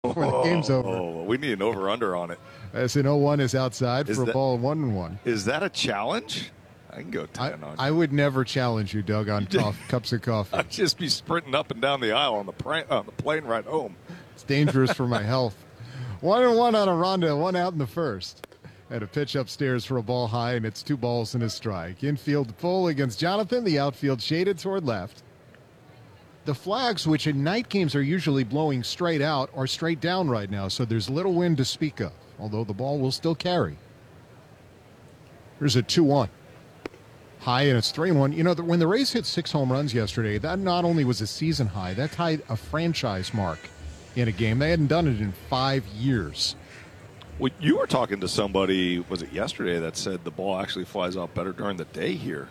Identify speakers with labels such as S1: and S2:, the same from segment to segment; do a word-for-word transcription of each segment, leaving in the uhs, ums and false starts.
S1: before the game's over.
S2: Oh, we need an over-under on it.
S1: As an oh one is outside
S2: is
S1: for
S2: that,
S1: a ball one and one.
S2: Is that a challenge? I can go ten
S1: I,
S2: on you.
S1: I would never challenge you, Doug, on cof- cups of coffee.
S2: I'd just be sprinting up and down the aisle on the, pra- on the plane ride home.
S1: It's dangerous for my health. One and one on Aranda, one out in the first. And a pitch upstairs for a ball high, and it's two balls and a strike. Infield full against Jonathan, the outfield shaded toward left. The flags, which in night games are usually blowing straight out, are straight down right now, so there's little wind to speak of, although the ball will still carry. Here's a two one. High, and it's three and one. You know, when the Rays hit six home runs yesterday, that not only was a season high, that tied a franchise mark in a game. They hadn't done it in five years.
S2: Well, you were talking to somebody, was it yesterday, that said the ball actually flies out better during the day here.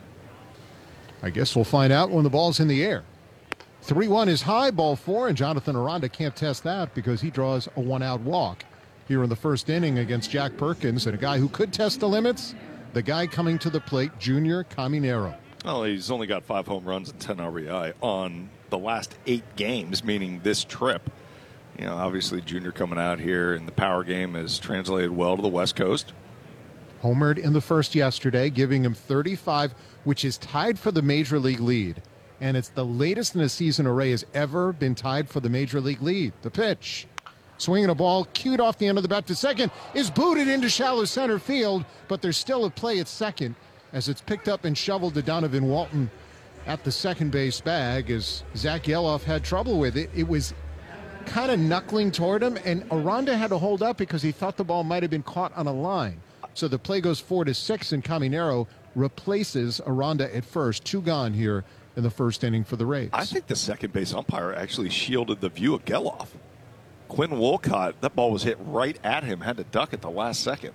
S1: I guess we'll find out when the ball's in the air. three one is high, ball four, and Jonathan Aranda can't test that because he draws a one-out walk here in the first inning against Jack Perkins, and a guy who could test the limits, the guy coming to the plate, Junior Caminero.
S2: Well, he's only got five home runs and ten R B I on the last eight games, meaning this trip. You know, obviously Junior coming out here in the power game has translated well to the West Coast.
S1: Homered in the first yesterday, giving him thirty-five, which is tied for the Major League lead. And it's the latest in a season a Ray has ever been tied for the Major League lead. The pitch. Swinging a ball, cued off the end of the bat to second, is booted into shallow center field, but there's still a play at second as it's picked up and shoveled to Donovan Walton at the second base bag as Zach Yeloff had trouble with it. It was kind of knuckling toward him, and Aranda had to hold up because he thought the ball might have been caught on a line. So the play goes four to six, and Caminero replaces Aranda at first. Two gone here in the first inning for the Rays.
S2: I think the second base umpire actually shielded the view of Geloff. Quinn Wolcott, that ball was hit right at him, had to duck at the last second.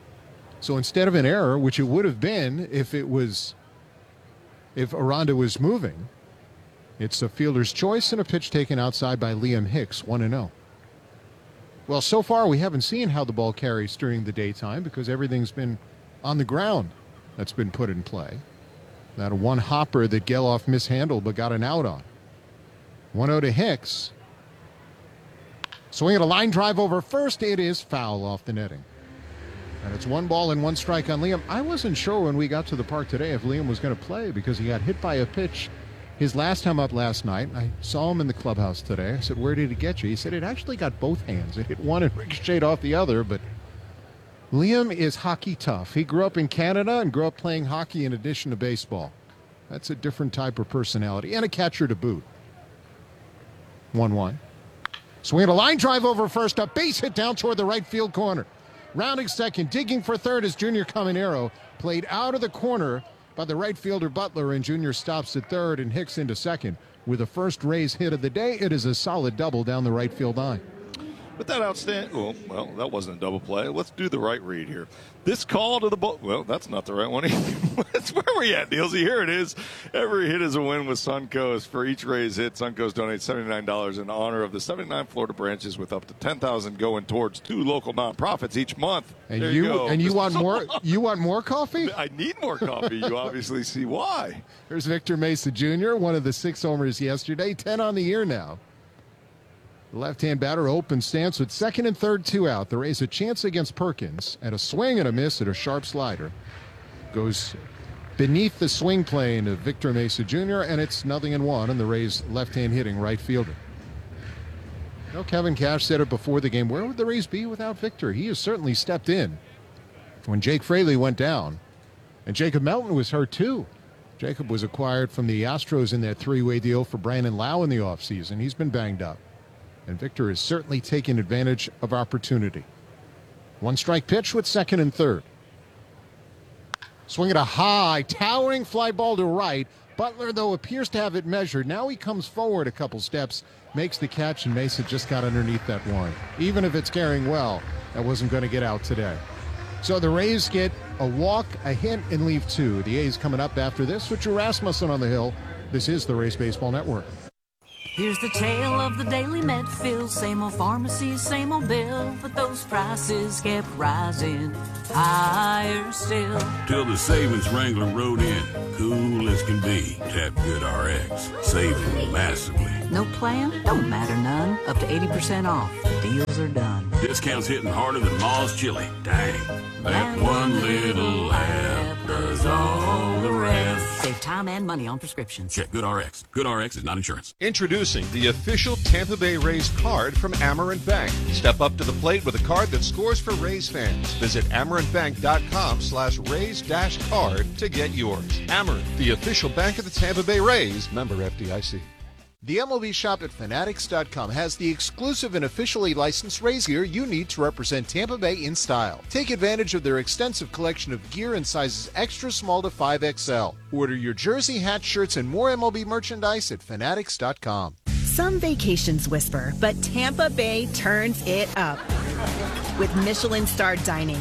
S1: So instead of an error, which it would have been if it was, if Aranda was moving, it's a fielder's choice and a pitch taken outside by Liam Hicks, one and oh. Well, so far we haven't seen how the ball carries during the daytime because everything's been on the ground that's been put in play. That one hopper that Geloff mishandled but got an out on. one oh to Hicks. Swinging a line drive over first, it is foul off the netting. And it's one ball and one strike on Liam. I wasn't sure when we got to the park today if Liam was going to play because he got hit by a pitch his last time up last night. I saw him in the clubhouse today. I said, where did it get you? He said it actually got both hands. It hit one and ricocheted off the other, but Liam is hockey tough. He grew up in Canada and grew up playing hockey in addition to baseball. That's a different type of personality, and a catcher to boot. one one. Swinging a line drive over first, a base hit down toward the right field corner. Rounding second, digging for third is Junior Caminero. Played out of the corner by the right fielder Butler, and Junior stops at third and Hicks into second. With the first Rays hit of the day, it is a solid double down the right field line.
S2: But that outstanding, well, well, that wasn't a double play. Let's do the right read here. This call to the ball, well, that's not the right one either. That's where we at, Nielsey. Here it is. Every hit is a win with Suncoast. For each Rays hit, Suncoast donates seventy-nine dollars in honor of the seventy-nine Florida branches, with up to ten thousand dollars going towards two local nonprofits each month.
S1: And
S2: there
S1: you,
S2: you go.
S1: and you want more? You want more coffee?
S2: I need more coffee. You obviously see why.
S1: There's Victor Mesa Junior, one of the six homers yesterday, ten on the year now. The left-hand batter open stance with second and third two out. The Rays a chance against Perkins, and a swing and a miss at a sharp slider. Goes beneath the swing plane of Victor Mesa Junior, and it's nothing in one, and the Rays left-hand hitting right fielder. You know, Kevin Cash said it before the game. Where would the Rays be without Victor? He has certainly stepped in when Jake Fraley went down. And Jacob Melton was hurt too. Jacob was acquired from the Astros in that three-way deal for Brandon Lau in the offseason. He's been banged up. And Victor is certainly taking advantage of opportunity. One strike pitch with second and third. Swinging a high, towering fly ball to right. Butler, though, appears to have it measured. Now he comes forward a couple steps, makes the catch, and Mesa just got underneath that one. Even if it's carrying well, that wasn't going to get out today. So the Rays get a walk, a hit, and leave two. The A's coming up after this with Drew Rasmussen on the hill. This is the Rays Baseball Network.
S3: Here's the tale of the daily Medfield. Same old pharmacy, same old bill, but those prices kept rising higher still.
S4: Till the savings wrangler rode in, cool as can be. Tap GoodRx, saving massively.
S3: No plan? Don't matter none. Up to eighty percent off. Deals are done.
S4: Discounts hitting harder than Ma's chili. Dang, that one little app does all the rest.
S3: Save time and money on prescriptions.
S4: Check GoodRx. GoodRx is not insurance.
S5: Introducing the official Tampa Bay Rays card from Amerant Bank. Step up to the plate with a card that scores for Rays fans. Visit amerantbank.com slash Rays dash card to get yours. Amerant, the official bank of the Tampa Bay Rays. Member F D I C.
S1: The M L B shop at Fanatics dot com has the exclusive and officially licensed Rays gear you need to represent Tampa Bay in style. Take advantage of their extensive collection of gear in sizes extra small to five X L. Order your jersey, hat, shirts, and more M L B merchandise at Fanatics dot com.
S6: Some vacations whisper, but Tampa Bay turns it up with Michelin-starred dining,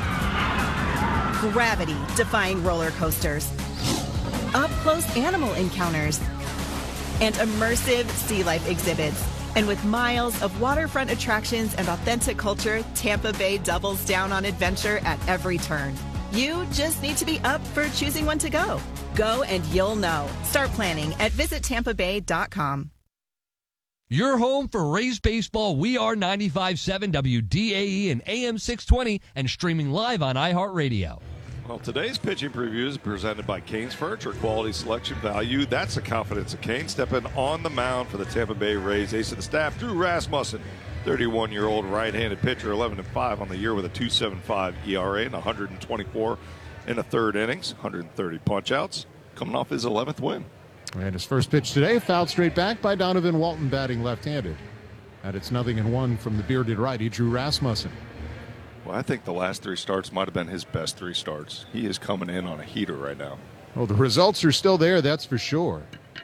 S6: gravity-defying roller coasters, up-close animal encounters, and immersive sea life exhibits. And with miles of waterfront attractions and authentic culture, Tampa Bay doubles down on adventure at every turn. You just need to be up for choosing when to go. Go and you'll know. Start planning at visit tampa bay dot com.
S7: Your home for Rays baseball. We are ninety-five point seven W D A E and A M six twenty and streaming live on iHeartRadio.
S2: Well, today's pitching preview is presented by Cane's Furniture, quality selection value. That's the confidence of Kane. Stepping on the mound for the Tampa Bay Rays. Ace of the staff, Drew Rasmussen, thirty-one-year-old right-handed pitcher, eleven and five on the year with a two point seven five E R A and one hundred twenty-four in the third innings, one hundred thirty punch-outs, coming off his eleventh win.
S1: And his first pitch today, fouled straight back by Donovan Walton, batting left-handed. And it's nothing in one from the bearded righty, Drew Rasmussen.
S2: Well, I think the last three starts might have been his best three starts. He is coming in on a heater right now.
S1: Oh, the results are still there, that's for sure.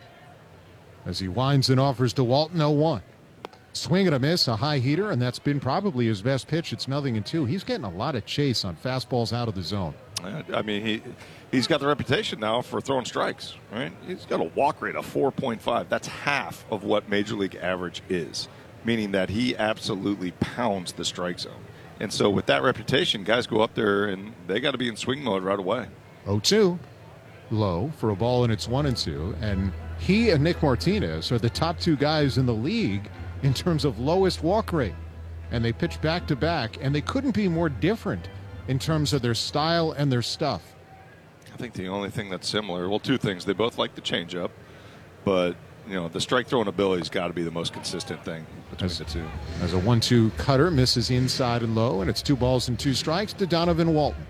S1: As he winds and offers to Walton, oh one. Swing and a miss, a high heater, and that's been probably his best pitch. It's nothing in two. He's getting a lot of chase on fastballs out of the zone.
S2: I mean, he, he's got the reputation now for throwing strikes, right? He's got a walk rate of four point five. That's half of what Major League average is, meaning that he absolutely pounds the strike zone. And so with that reputation, guys go up there and they got to be in swing mode right away.
S1: oh two, low for a ball, and it's one and two. And he and Nick Martinez are the top two guys in the league in terms of lowest walk rate. And they pitch back to back, and they couldn't be more different in terms of their style and their stuff.
S2: I think the only thing that's similar, well, two things. They both like the changeup, but you know, the strike throwing ability's got to be the most consistent thing between
S1: as,
S2: the two.
S1: As a one two cutter misses inside and low, and it's two balls and two strikes to Donovan Walton.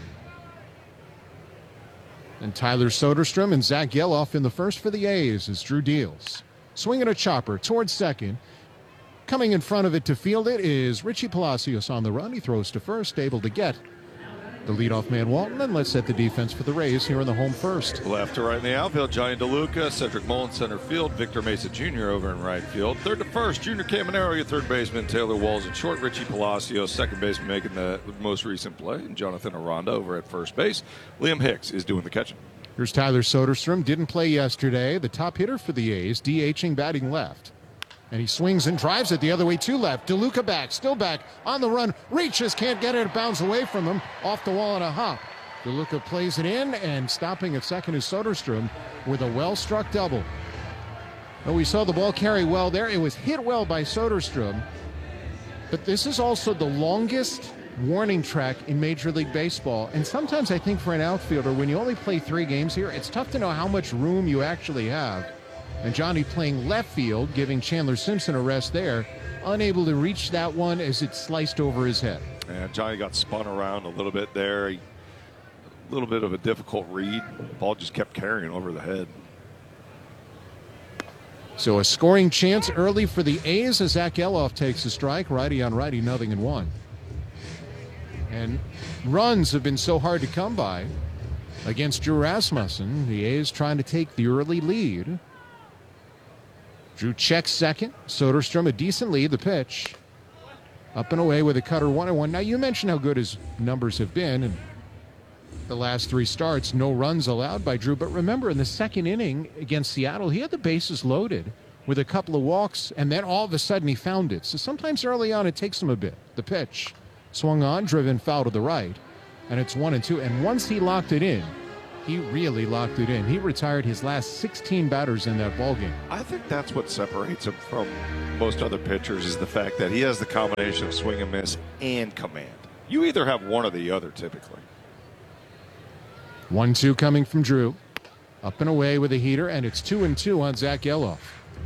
S1: And Tyler Soderstrom and Zach Geloff in the first for the A's as Drew deals. Swinging a chopper towards second. Coming in front of it to field it is Richie Palacios on the run. He throws to first, able to get the leadoff man Walton, and let's set the defense for the Rays here in the home first.
S2: Left to right in the outfield, Johnny DeLuca, Cedric Mullins center field, Victor Mesa Junior over in right field. Third to first, Junior Caminero, your third baseman, Taylor Walls at short, Richie Palacios, second baseman making the most recent play, and Jonathan Aranda over at first base. Liam Hicks is doing the catching.
S1: Here's Tyler Soderstrom, didn't play yesterday, the top hitter for the A's, DHing batting left. And he swings and drives it the other way to left. DeLuca back, still back, on the run, reaches, can't get it, it bounds away from him, off the wall and a hop. DeLuca plays it in, and stopping at second is Soderstrom with a well-struck double. Well, we saw the ball carry well there. It was hit well by Soderstrom. But this is also the longest warning track in Major League Baseball. And sometimes I think for an outfielder, when you only play three games here, it's tough to know how much room you actually have. And Johnny playing left field, giving Chandler Simpson a rest there, unable to reach that one as it sliced over his head.
S2: And Johnny got spun around a little bit there. He, a little bit of a difficult read. The ball just kept carrying over the head.
S1: So a scoring chance early for the A's as Zach Geloff takes a strike. Righty on righty, nothing in one. And runs have been so hard to come by against Drew Rasmussen. The A's trying to take the early lead. Drew checks second. Soderstrom a decent lead. The pitch up and away with a cutter, one and one. Now you mentioned how good his numbers have been in the last three starts. No runs allowed by Drew. But remember, in the second inning against Seattle, he had the bases loaded with a couple of walks, and then all of a sudden he found it. So sometimes early on it takes him a bit. The pitch swung on, driven foul to the right, and it's one and two. And once he locked it in, he really locked it in. He retired his last sixteen batters in that ballgame.
S2: I think that's what separates him from most other pitchers is the fact that he has the combination of swing and miss and command. You either have one or the other typically.
S1: one two coming from Drew. Up and away with a heater, and it's two and two on Zach Gelof.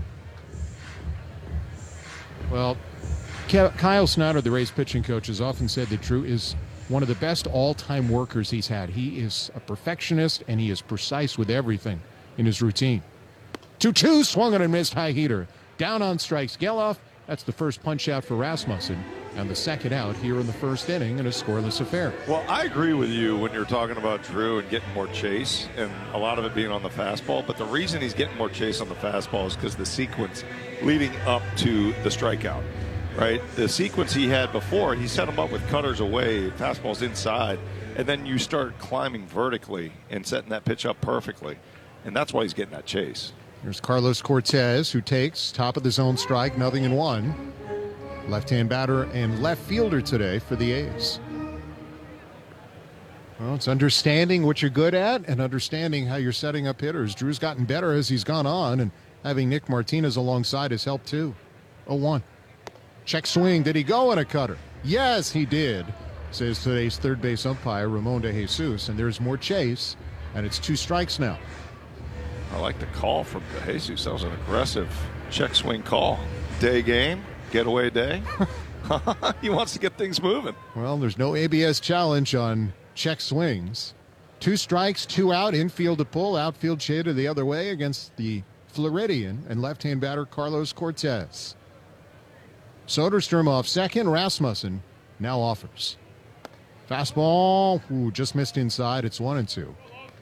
S1: Well, Kyle Snyder, the Rays pitching coach, has often said that Drew is one of the best all-time workers he's had. He is a perfectionist, and he is precise with everything in his routine. two two, swung on and missed high heater. Down on strikes Gelof. That's the first punch out for Rasmussen, and the second out here in the first inning in a scoreless affair.
S2: Well, I agree with you when you're talking about Drew and getting more chase, and a lot of it being on the fastball. But the reason he's getting more chase on the fastball is because the sequence leading up to the strikeout, right? The sequence he had before, he set him up with cutters away, fastballs inside, and then you start climbing vertically and setting that pitch up perfectly. And that's why he's getting that chase.
S1: Here's Carlos Cortez, who takes top of the zone strike, nothing in one. Left-hand batter and left fielder today for the A's. Well, it's understanding what you're good at and understanding how you're setting up hitters. Drew's gotten better as he's gone on, and having Nick Martinez alongside has helped too. oh one. Check swing. Did he go in a cutter? Yes, he did, says today's third base umpire, Ramon de Jesus. And there's more chase, and it's two strikes now.
S2: I like the call from de Jesus. That was an aggressive check swing call. Day game, getaway day. He wants to get things moving.
S1: Well, there's no A B S challenge on check swings. Two strikes, two out, infield to pull, outfield shaded the other way against the Floridian and left-hand batter Carlos Cortez. Soderstrom off second. Rasmussen now offers. Fastball, ooh, just missed inside. It's one and two.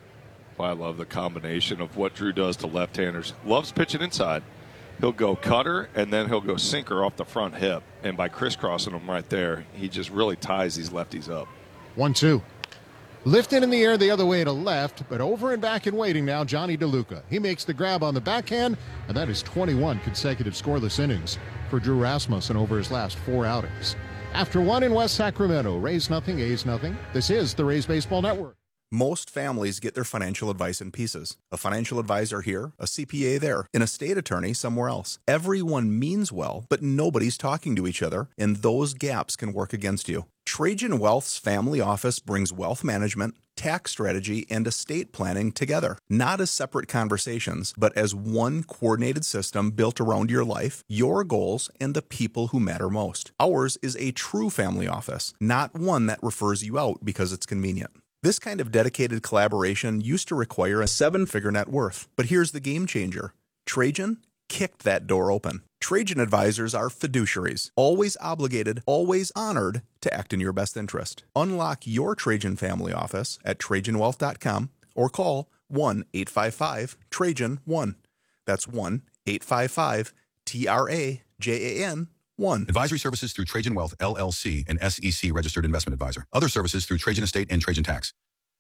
S2: I love the combination of what Drew does to left-handers. Loves pitching inside. He'll go cutter, and then he'll go sinker off the front hip. And by crisscrossing them right there, he just really ties these lefties up.
S1: one two. Lifted in the air the other way to left, but over and back and waiting now, Johnny DeLuca. He makes the grab on the backhand, and that is twenty-one consecutive scoreless innings for Drew Rasmussen over his last four outings. After one in West Sacramento, Rays nothing, A's nothing. This is the Rays Baseball Network.
S8: Most families get their financial advice in pieces. A financial advisor here, a C P A there, an estate attorney somewhere else. Everyone means well, but nobody's talking to each other, and those gaps can work against you. Trajan Wealth's family office brings wealth management, tax strategy, and estate planning together. Not as separate conversations, but as one coordinated system built around your life, your goals, and the people who matter most. Ours is a true family office, not one that refers you out because it's convenient. This kind of dedicated collaboration used to require a seven-figure net worth. But here's the game changer. Trajan kicked that door open. Trajan advisors are fiduciaries, always obligated, always honored to act in your best interest. Unlock your Trajan family office at Trajan Wealth dot com or call one eight five five Trajan one. That's one eight five five T R A J A N one.
S9: Advisory services through Trajan Wealth, L L C, an S E C registered investment advisor. Other services through Trajan Estate and Trajan Tax.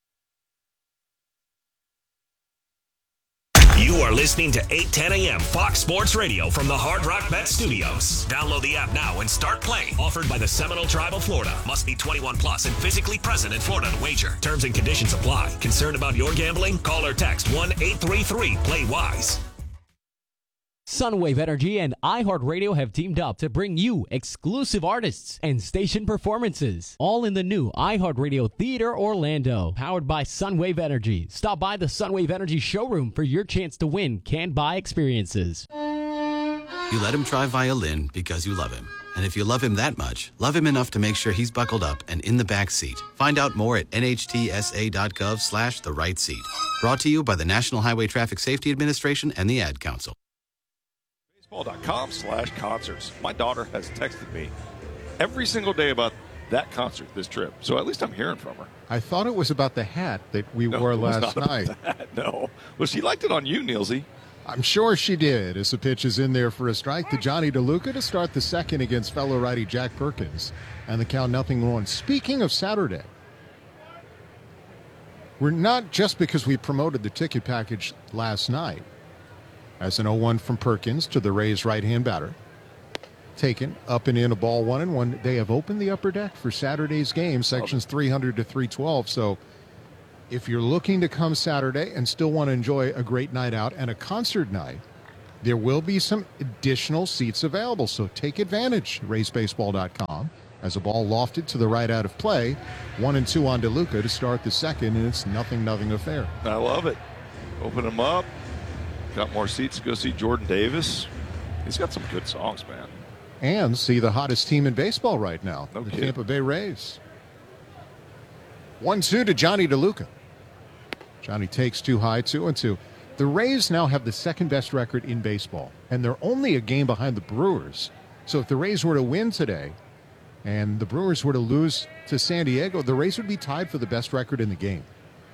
S10: You are listening to eight ten a.m. Fox Sports Radio from the Hard Rock Bet Studios. Download the app now and start playing. Offered by the Seminole Tribe of Florida. Must be twenty-one plus and physically present in Florida to wager. Terms and conditions apply. Concerned about your gambling? Call or text one eight three three play wise.
S11: Sunwave Energy and iHeartRadio have teamed up to bring you exclusive artists and station performances, all in the new iHeartRadio Theater Orlando, powered by Sunwave Energy. Stop by the Sunwave Energy showroom for your chance to win can-buy experiences.
S12: You let him try violin because you love him. And if you love him that much, love him enough to make sure he's buckled up and in the back seat. Find out more at N H T S A dot gov slash the right seat. Brought to you by the National Highway Traffic Safety Administration and the Ad Council.
S2: Baseball dot com slash concerts. My daughter has texted me every single day about that concert, this trip. So at least I'm hearing from her.
S1: I thought it was about the hat that we
S2: no,
S1: wore
S2: it was
S1: last
S2: not
S1: night.
S2: About that. No. Well, she liked it on you, Nielsey.
S1: I'm sure she did, as the pitch is in there for a strike to Johnny DeLuca to start the second against fellow righty Jack Perkins. And the count nothing one. Speaking of Saturday, we're not just because we promoted the ticket package last night. As an oh one from Perkins to the Rays' right-hand batter. Taken up and in, a ball one and one. They have opened the upper deck for Saturday's game, sections three hundred to three twelve. So if you're looking to come Saturday and still want to enjoy a great night out and a concert night, there will be some additional seats available. So take advantage, rays baseball dot com. As a ball lofted to the right out of play, one and two on DeLuca to start the second, and it's nothing, nothing affair.
S2: I love it. Open them up. Got more seats to go see Jordan Davis. He's got some good songs, man.
S1: And see the hottest team in baseball right now,
S2: No
S1: the
S2: kidding.
S1: Tampa Bay Rays. one two to Johnny DeLuca. Johnny takes two high, two and two. The Rays now have the second best record in baseball, and they're only a game behind the Brewers. So if the Rays were to win today and the Brewers were to lose to San Diego, the Rays would be tied for the best record in the game.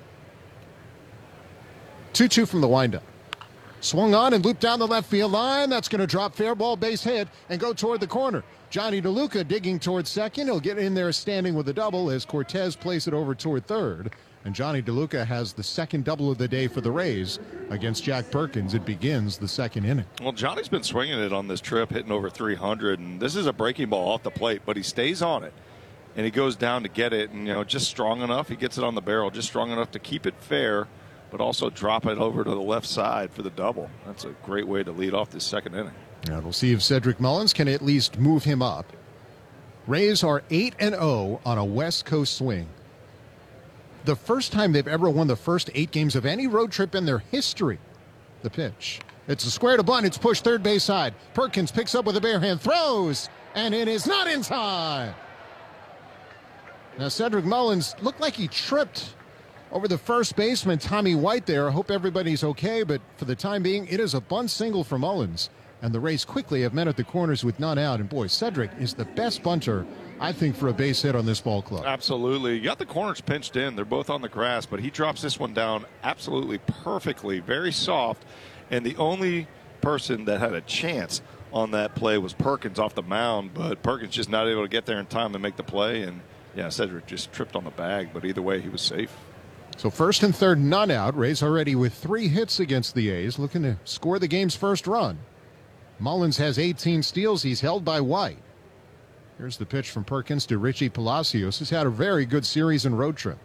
S1: two two from the windup. Swung on and looped down the left field line. That's going to drop fair ball, base hit, and go toward the corner. Johnny DeLuca digging towards second. He'll get in there standing with a double as Cortez plays it over toward third. And Johnny DeLuca has the second double of the day for the Rays against Jack Perkins. It begins the second inning.
S2: Well, Johnny's been swinging it on this trip, hitting over three hundred, and this is a breaking ball off the plate, but he stays on it, and he goes down to get it, and, you know, just strong enough. He gets it on the barrel, just strong enough to keep it fair, but also drop it over to the left side for the double. That's a great way to lead off this second inning.
S1: And we'll see if Cedric Mullins can at least move him up. Rays are eight and oh on a West Coast swing. The first time they've ever won the first eight games of any road trip in their history. The pitch. It's a square to bunt. It's pushed third base side. Perkins picks up with a bare hand, throws, and it is not in time. Now Cedric Mullins looked like he tripped over the first baseman, Tommy White, there. I hope everybody's okay, but for the time being, it is a bunt single for Mullins. And the Rays quickly have men at the corners with none out. And boy, Cedric is the best bunter, I think, for a base hit on this ball club.
S2: Absolutely. You got the corners pinched in. They're both on the grass, but he drops this one down absolutely perfectly, very soft. And the only person that had a chance on that play was Perkins off the mound, but Perkins just not able to get there in time to make the play. And, yeah, Cedric just tripped on the bag, but either way, he was safe.
S1: So first and third, none out. Rays already with three hits against the A's, looking to score the game's first run. Mullins has eighteen steals. He's held by White. Here's the pitch from Perkins to Richie Palacios, who's had a very good series and road trip.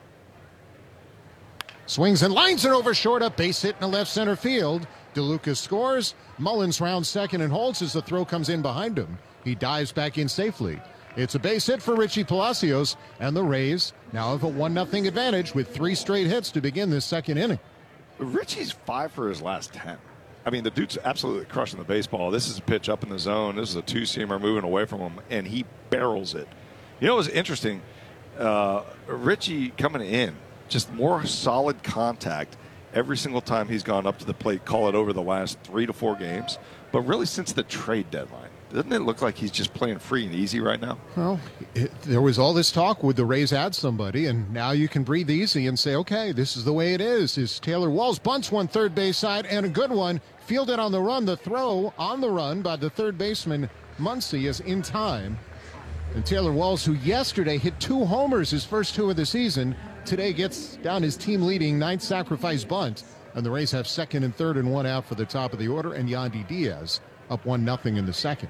S1: Swings and lines it over short, up base hit in the left center field. DeLuca scores. Mullins rounds second and holds as the throw comes in behind him. He dives back in safely. It's a base hit for Richie Palacios, and the Rays now have a one nothing advantage with three straight hits to begin this second inning.
S2: Richie's five for his last ten. I mean, the dude's absolutely crushing the baseball. This is a pitch up in the zone. This is a two-seamer moving away from him, and he barrels it. You know, it was interesting. Uh, Richie coming in, just more solid contact every single time he's gone up to the plate, call it over the last three to four games, but really since the trade deadline. Doesn't it look like he's just playing free and easy right now?
S1: Well, it, there was all this talk, would the Rays add somebody, and now you can breathe easy and say, okay, this is the way it is. Is Taylor Walls bunts one third base side, and a good one, fielded on the run. The throw on the run by the third baseman, Muncy, is in time. And Taylor Walls, who yesterday hit two homers, his first two of the season, today gets down his team-leading ninth sacrifice bunt. And the Rays have second and third and one out for the top of the order, and Yandy Diaz up one nothing in the second.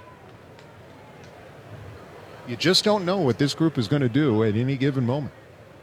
S1: You just don't know what this group is going to do at any given moment.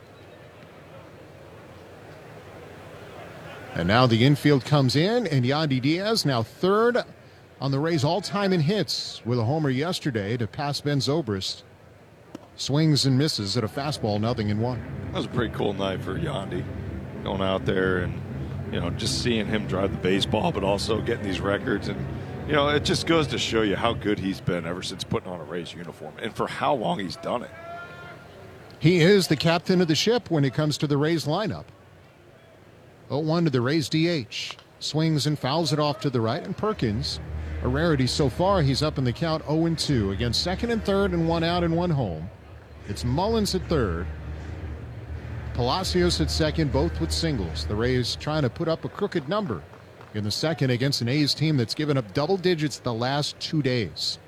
S1: And now the infield comes in, and Yandy Diaz now third on the Rays all-time in hits with a homer yesterday to pass Ben Zobrist. Swings and misses at a fastball, nothing in one.
S2: That was a pretty cool night for Yandy, going out there and, you know, just seeing him drive the baseball, but also getting these records. And, you know, it just goes to show you how good he's been ever since putting on a Rays uniform and for how long he's done it.
S1: He is the captain of the ship when it comes to the Rays lineup. oh one to the Rays D H. Swings and fouls it off to the right, and Perkins, a rarity so far, he's up in the count oh and two against second and third and one out and one home. It's Mullins at third. Palacios at second, both with singles. The Rays trying to put up a crooked number in the second against an A's team that's given up double digits the last two days.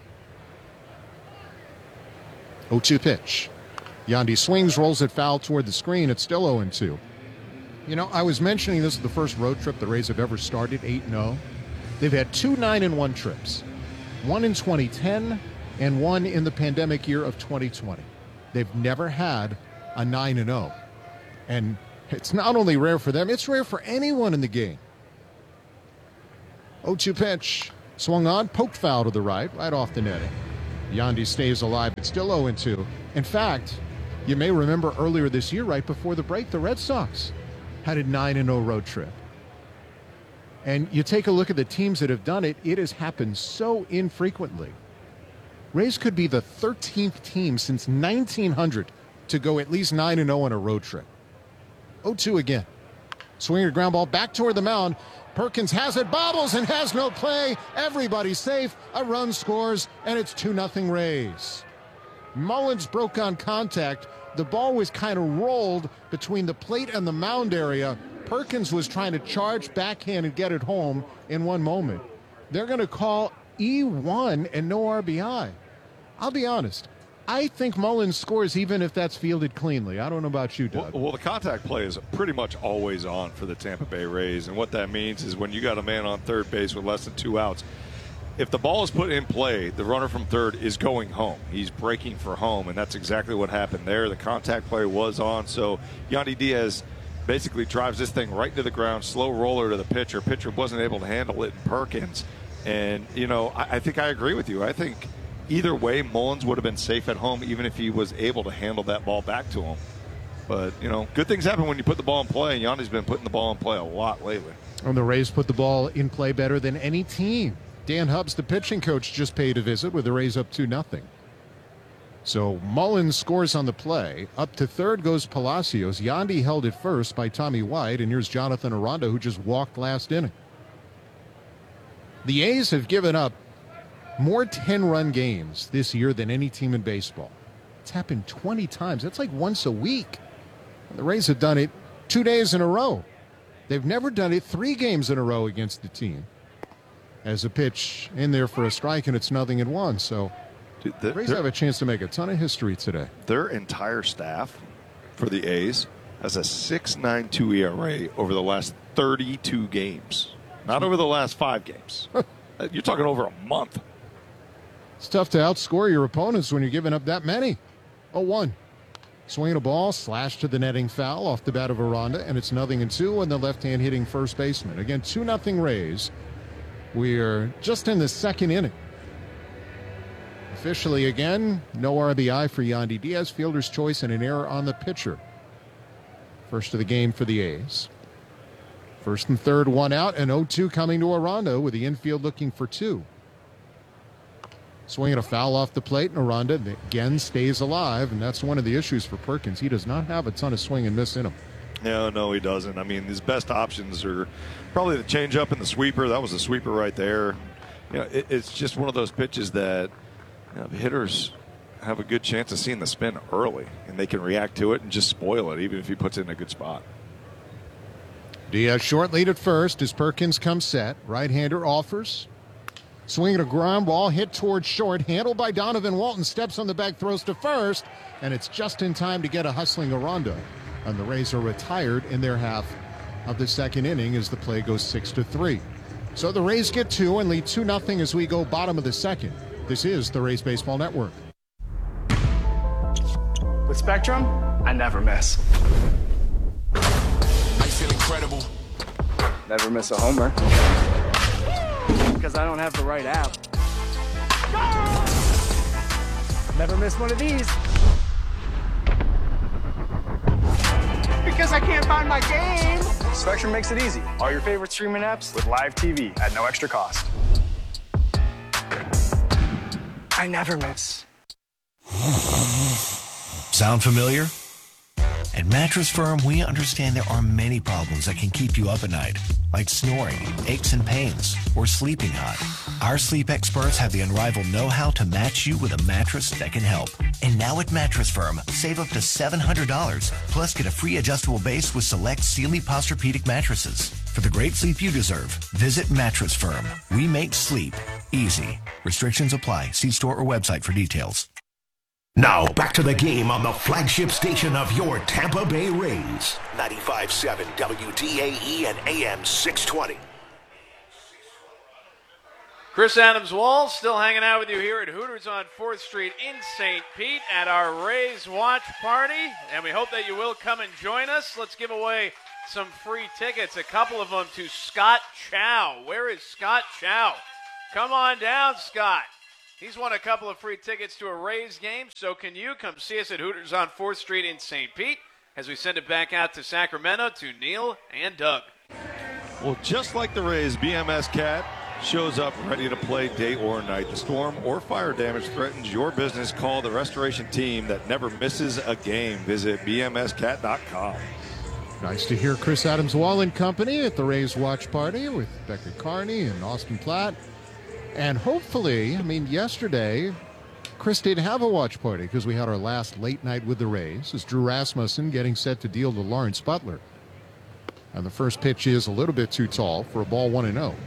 S1: oh two pitch. Yandy swings, rolls it foul toward the screen. It's still oh and two. You know, I was mentioning this is the first road trip the Rays have ever started eight and oh. They've had two nine and one trips, one in twenty ten and one in the pandemic year of twenty twenty. They've never had a nine and oh. And it's not only rare for them, it's rare for anyone in the game. oh two pitch. Swung on, poked foul to the right, right off the netting. Yandy stays alive. It's still oh and two. In fact, you may remember earlier this year, right before the break, the Red Sox had a nine and oh road trip. And you take a look at the teams that have done it, it has happened so infrequently. Rays could be the thirteenth team since nineteen hundred to go at least nine and oh on a road trip. oh two again. Swinging a ground ball back toward the mound. Perkins has it, bobbles, and has no play. Everybody's safe. A run scores, and it's two nothing Rays. Mullins broke on contact. The ball was kind of rolled between the plate and the mound area. Perkins was trying to charge backhand and get it home in one moment. They're going to call E one and no R B I. I'll be honest. I think Mullins scores even if that's fielded cleanly. I don't know about you, Doug.
S2: Well, well, the contact play is pretty much always on for the Tampa Bay Rays, and what that means is when you got a man on third base with less than two outs, if the ball is put in play, the runner from third is going home. He's breaking for home, and that's exactly what happened there. The contact play was on, so Yandy Diaz basically drives this thing right to the ground, slow roller to the pitcher. Pitcher wasn't able to handle it in Perkins, and, you know, I, I think I agree with you. I think either way, Mullins would have been safe at home even if he was able to handle that ball back to him. But, you know, good things happen when you put the ball in play, and Yandy's been putting the ball in play a lot lately.
S1: And the Rays put the ball in play better than any team. Dan Hubbs, the pitching coach, just paid a visit with the Rays up two nothing. So Mullins scores on the play. Up to third goes Palacios. Yandy held at first by Tommy White, and here's Jonathan Aranda, who just walked last inning. The A's have given up more ten-run games this year than any team in baseball. It's happened twenty times. That's like once a week. The Rays have done it two days in a row. They've never done it three games in a row against the team. As a pitch in there for a strike, and it's nothing at one. So
S2: Dude, the,
S1: the Rays have a chance to make a ton of history today.
S2: Their entire staff for the A's has a six point nine two E R A over the last thirty-two games. Not over the last five games. You're talking over a month.
S1: It's tough to outscore your opponents when you're giving up that many. oh one. Swinging a ball, slash to the netting foul off the bat of Aranda, and it's nothing and two on the left-hand hitting first baseman. Again, two nothing Rays. We're just in the second inning. Officially again, no R B I for Yandy Diaz. Fielder's choice and an error on the pitcher. First of the game for the A's. First and third, one out, and oh two coming to Aranda with the infield looking for two. Swinging a foul off the plate, and Aranda again stays alive, and that's one of the issues for Perkins. He does not have a ton of swing and miss in him.
S2: No, no, he doesn't. I mean, his best options are probably the changeup and the sweeper. That was a sweeper right there. You know, it, it's just one of those pitches that, you know, the hitters have a good chance of seeing the spin early, and they can react to it and just spoil it, even if he puts it in a good spot.
S1: Diaz short lead at first as Perkins comes set. Right-hander offers. Swinging a ground ball, hit towards short, handled by Donovan Walton, steps on the back, throws to first, and it's just in time to get a hustling Aranda. And the Rays are retired in their half of the second inning as the play goes six to three. So the Rays get two and lead two nothing as we go bottom of the second. This is the Rays Baseball Network.
S13: With Spectrum, I never miss.
S14: I feel incredible.
S13: Never miss a homer. Because I don't have the right app. Never miss one of these. Because I can't find my game. Spectrum makes it easy. All your favorite streaming apps with live T V at no extra cost. I never miss.
S15: Sound familiar? At Mattress Firm, we understand there are many problems that can keep you up at night, like snoring, aches and pains, or sleeping hot. Our sleep experts have the unrivaled know-how to match you with a mattress that can help. And now at Mattress Firm, save up to seven hundred dollars, plus get a free adjustable base with select Sealy Posturepedic mattresses. For the great sleep you deserve, visit Mattress Firm. We make sleep easy. Restrictions apply. See store or website for details.
S16: Now, back to the game on the flagship station of your Tampa Bay Rays. ninety-five point seven W D A E and A M six twenty.
S14: Chris Adams-Wall still hanging out with you here at Hooters on fourth Street in Saint Pete at our Rays watch party, and we hope that you will come and join us. Let's give away some free tickets, a couple of them to Scott Chow. Where is Scott Chow? Come on down, Scott. He's won a couple of free tickets to a Rays game, so can you. Come see us at Hooters on fourth Street in Saint Pete as we send it back out to Sacramento to Neil and Doug.
S2: Well, just like the Rays, B M S Cat shows up ready to play day or night. The storm or fire damage threatens your business. Call the restoration team that never misses a game. Visit B M S cat dot com.
S1: Nice to hear Chris Adams-Wall and company at the Rays watch party with Becca Carney and Austin Platt. And hopefully, I mean, yesterday, Chris did have a watch party because we had our last late night with the Rays. It's Drew Rasmussen getting set to deal to Lawrence Butler. And the first pitch is a little bit too tall for a ball one and oh.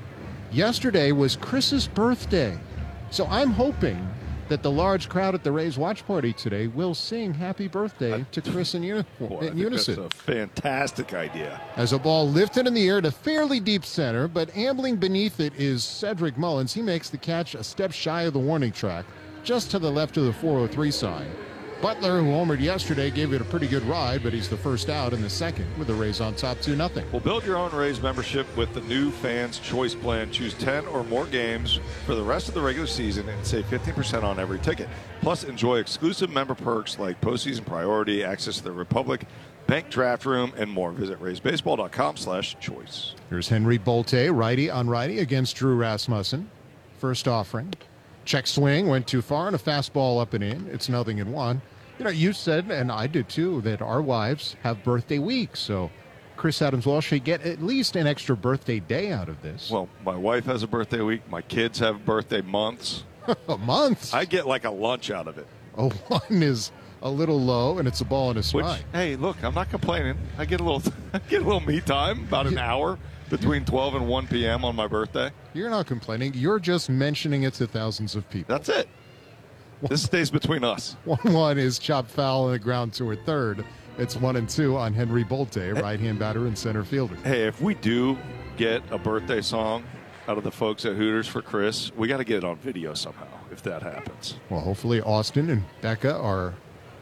S1: Yesterday was Chris's birthday, so I'm hoping that the large crowd at the Rays watch party today will sing happy birthday to Chris in, uni-
S2: Boy,
S1: in
S2: I think
S1: unison.
S2: That's a fantastic idea.
S1: As a ball lifted in the air to fairly deep center, but ambling beneath it is Cedric Mullins. He makes the catch a step shy of the warning track, just to the left of the four oh three sign. Butler, who homered yesterday, gave it a pretty good ride, but he's the first out in the second with the Rays on top two nothing.
S2: Well, build your own Rays membership with the new Fans Choice Plan. Choose ten or more games for the rest of the regular season and save fifteen percent on every ticket. Plus, enjoy exclusive member perks like postseason priority, access to the Republic, Bank Draft Room, and more. Visit rays baseball dot com slash choice.
S1: Here's Henry Bolte, righty on righty against Drew Rasmussen. First offering. Check swing, went too far, and a fastball up and in. It's nothing in one. You know, you said, and I did too, that our wives have birthday weeks, so Chris Adams-Wall should get at least an extra birthday day out of this.
S2: Well, my wife has a birthday week. My kids have birthday months.
S1: Months?
S2: I get like a lunch out of it.
S1: Oh, one is a little low, and it's a ball and a strike.
S2: Which, hey, look, I'm not complaining. I get a little, I get a little me time, about an hour between twelve and one p.m. on my birthday.
S1: You're not complaining. You're just mentioning it to thousands of people.
S2: That's it. This stays between us.
S1: one one is chopped foul on the ground to a third. It's one and two on Henry Bolte, right-hand batter and center fielder.
S2: Hey, if we do get a birthday song out of the folks at Hooters for Chris, we got to get it on video somehow if that happens.
S1: Well, hopefully Austin and Becca are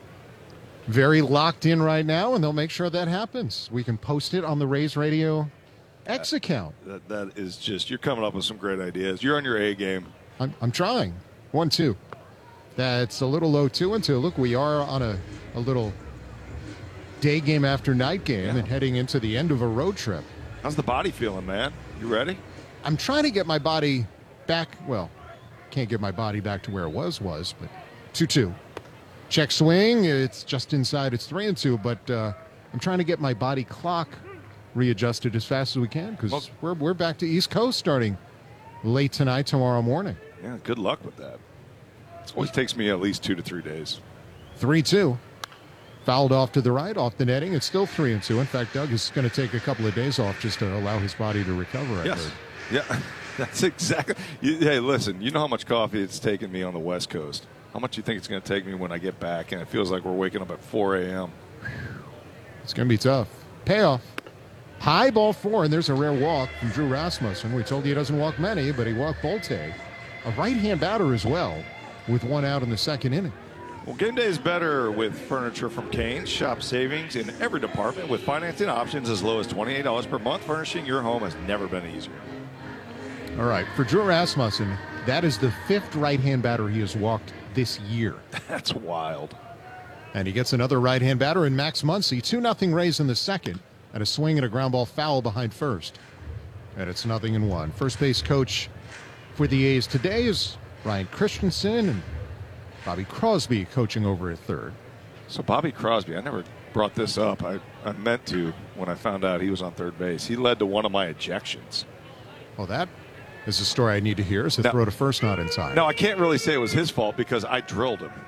S1: very locked in right now, and they'll make sure that happens. We can post it on the Rays Radio X account.
S2: That, that is just, you're coming up with some great ideas. You're on your A game.
S1: I'm, I'm trying. one two. That's a little low, two and two. Look, we are on a, a little day game after night game yeah. and heading into the end of a road trip.
S2: How's the body feeling, man? You ready?
S1: I'm trying to get my body back. Well, can't get my body back to where it was, was, but two two. Check swing. It's just inside. It's three and two, but uh, I'm trying to get my body clock readjusted as fast as we can because well, we're, we're back to East Coast starting late tonight, tomorrow morning.
S2: Yeah, good luck with that. It always takes me at least two to three days.
S1: three two. Fouled off to the right, off the netting. It's still three and two. In fact, Doug is going to take a couple of days off just to allow his body to recover, I
S2: yes.
S1: heard.
S2: Yeah, that's exactly. You, hey, listen, you know how much coffee it's taken me on the West Coast. How much do you think it's going to take me when I get back? And it feels like we're waking up at four a.m.
S1: It's going to be tough. Payoff. High ball four, and there's a rare walk from Drew Rasmussen. We told you he doesn't walk many, but he walked Bolte. A right-hand batter as well, with one out in the second inning.
S2: Well, game day is better with furniture from Canes. Shop savings in every department with financing options as low as twenty-eight dollars per month. Furnishing your home has never been easier.
S1: All right, for Drew Rasmussen, that is the fifth right-hand batter he has walked this year.
S2: That's wild.
S1: And he gets another right-hand batter in Max Muncy. two nothing Rays in the second, and a swing and a ground ball foul behind first. And it's nothing in one. First base coach for the A's today is Ryan Christensen, and Bobby Crosby coaching over at third.
S2: So Bobby Crosby, I never brought this up. I, I meant to when I found out he was on third base. He led to one of my ejections.
S1: Well, that is a story I need to hear. So throw to first not in time.
S2: No, I can't really say it was his fault because I drilled him.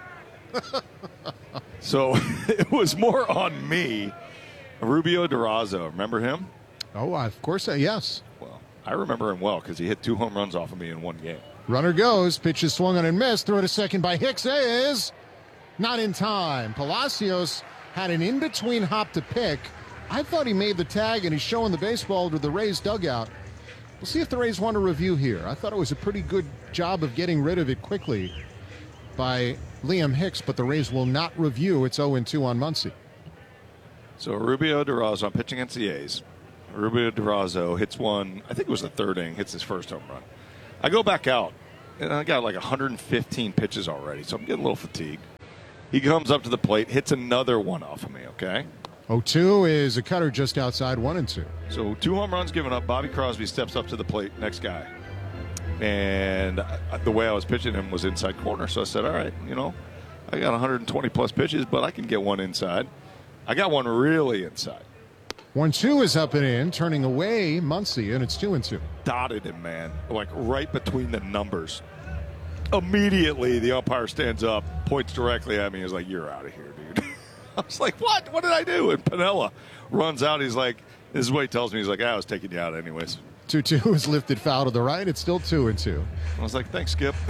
S2: So it was more on me. Rubio Durazo, remember him?
S1: Oh, of course, uh, yes.
S2: Well, I remember him well because he hit two home runs off of me in one game.
S1: Runner goes, pitch is swung on and missed. Throw to second by Hicks is not in time. Palacios had an in-between hop to pick. I thought he made the tag, and he's showing the baseball to the Rays dugout. We'll see if the Rays want a review here. I thought it was a pretty good job of getting rid of it quickly by Liam Hicks, but the Rays will not review. It's oh and two on Muncy.
S2: So Rubio Durazo, I'm pitching against the A's. Rubio Durazo hits one, I think it was the third inning, hits his first home run. I go back out, and I got like one hundred fifteen pitches already, so I'm getting a little fatigued. He comes up to the plate, hits another one off of me, okay?
S1: oh two is a cutter just outside one and two.
S2: So two home runs given up. Bobby Crosby steps up to the plate, next guy. And I, the way I was pitching him was inside corner. So I said, all right, you know, I got one hundred twenty plus pitches, but I can get one inside. I got one really inside.
S1: one two is up and in, turning away Muncy, and it's two and two.
S2: Dotted him, man, like right between the numbers. Immediately, the umpire stands up, points directly at me, and is like, you're out of here, dude. I was like, what? What did I do? And Piniella runs out. He's like, this is what he tells me. He's like, ah, I was taking you out anyways.
S1: two two is lifted foul to the right. It's still two and two.
S2: I was like, thanks, Skip.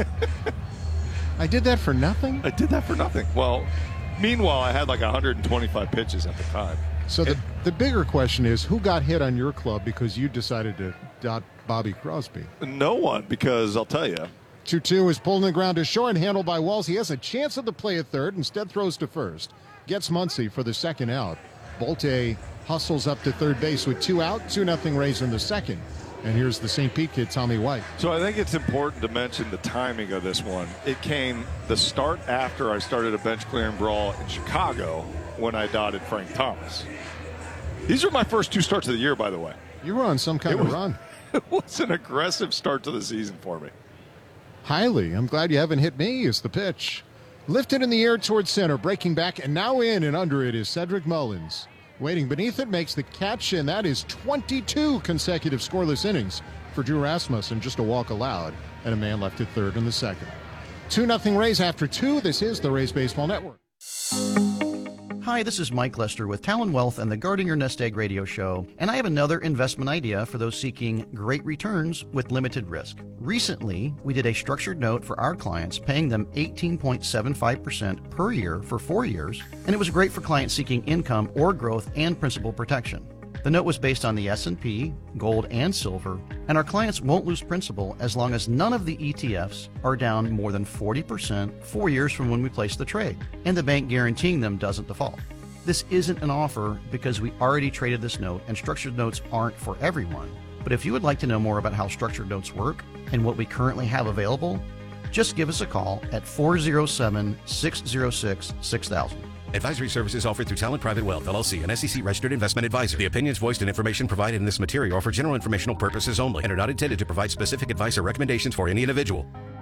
S1: I did that for nothing?
S2: I did that for nothing. Well, meanwhile, I had like one hundred twenty-five pitches at the time.
S1: So the, the bigger question is, who got hit on your club because you decided to dot Bobby Crosby?
S2: No one, because I'll tell you.
S1: two two is pulled in the ground to short and handled by Walls. He has a chance at the play at third, instead throws to first. Gets Muncy for the second out. Bolte hustles up to third base with two out, two nothing Rays in the second. And here's the Saint Pete kid, Tommy White.
S2: So I think it's important to mention the timing of this one. It came the start after I started a bench clearing brawl in Chicago when I dotted Frank Thomas. These are my first two starts of the year, by the way.
S1: You were on some kind
S2: it
S1: of
S2: was,
S1: run.
S2: It was an aggressive start to the season for me.
S1: Highly. I'm glad you haven't hit me is the pitch. Lifted in the air towards center, breaking back, and now in and under it is Cedric Mullins. Waiting beneath it, makes the catch, and that is twenty-two consecutive scoreless innings for Drew Rasmussen, just a walk allowed, and a man left at third in the second. two nothing Rays after two. This is the Rays Baseball Network.
S17: Hi, this is Mike Lester with Talon Wealth and the Guarding Your Nest Egg radio show, and I have another investment idea for those seeking great returns with limited risk. Recently, we did a structured note for our clients, paying them eighteen point seven five percent per year for four years, and it was great for clients seeking income or growth and principal protection. The note was based on the S and P, gold, and silver, and our clients won't lose principal as long as none of the E T Fs are down more than forty percent four years from when we placed the trade, and the bank guaranteeing them doesn't default. This isn't an offer because we already traded this note, and structured notes aren't for everyone. But if you would like to know more about how structured notes work and what we currently have available, just give us a call at four oh seven, six oh six, six thousand.
S18: Advisory services offered through Talent Private Wealth, L L C, an S E C-registered investment advisor. The opinions voiced and information provided in this material are for general informational purposes only and are not intended to provide specific advice or recommendations for any individual.